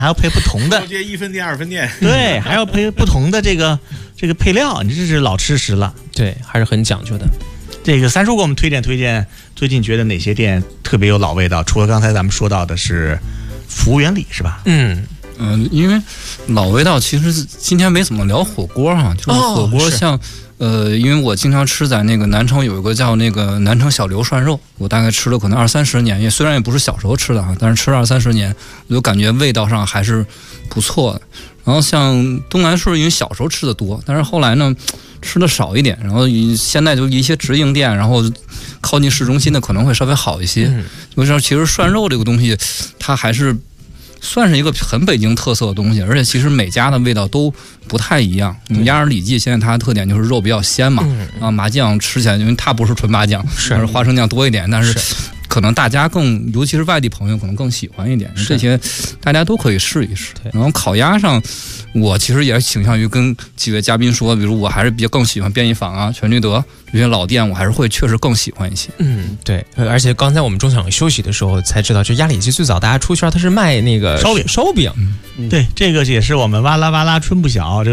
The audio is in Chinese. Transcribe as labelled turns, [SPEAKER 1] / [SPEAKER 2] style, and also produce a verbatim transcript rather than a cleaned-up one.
[SPEAKER 1] 还要配不同的，
[SPEAKER 2] 这一分店二分店，
[SPEAKER 1] 对，还要配不同的这个这个配料，你这是老吃食了。
[SPEAKER 3] 对，还是很讲究的。
[SPEAKER 1] 这个三叔给我们推荐推荐，最近觉得哪些店特别有老味道？除了刚才咱们说到的是服务员里是吧？
[SPEAKER 3] 嗯
[SPEAKER 4] 嗯、呃，因为老味道其实今天没怎么聊火锅哈、啊，就是火锅像、哦、呃，因为我经常吃在那个南城有一个叫那个南城小刘涮肉，我大概吃了可能二三十年，也虽然也不是小时候吃的啊，但是吃了二三十年，我就感觉味道上还是不错的。然后像东来顺，因为小时候吃的多，但是后来呢吃的少一点，然后现在就一些直营店，然后靠近市中心的可能会稍微好一些。嗯、就是其实涮肉这个东西，它还是算是一个很北京特色的东西，而且其实每家的味道都不太一样。嗯、鸭儿里脊现在它的特点就是肉比较鲜嘛，嗯、啊麻酱吃起来，因为它不是纯麻酱，而是花生酱多一点，但是可能大家更，尤其是外地朋友可能更喜欢一点，这些大家都可以试一试。然后烤鸭上，我其实也倾向于跟几位嘉宾说，比如我还是比较更喜欢便宜坊啊、全聚德这些老店，我还是会确实更喜欢一些。
[SPEAKER 3] 嗯，对，而且刚才我们中场休息的时候才知道，就鸭里脊最早大家出圈，它是卖那个
[SPEAKER 1] 烧饼，
[SPEAKER 3] 烧饼。
[SPEAKER 1] 嗯、对，这个也是我们哇啦哇啦春不小。